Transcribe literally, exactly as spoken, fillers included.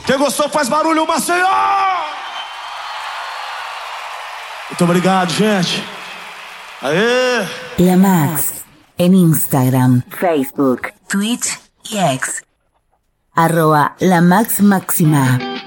Quem gostou faz barulho, Maceió! Muito obrigado, gente. Aê! La Max en Instagram, Facebook, Twitch y X. Arroba La Max Máxima.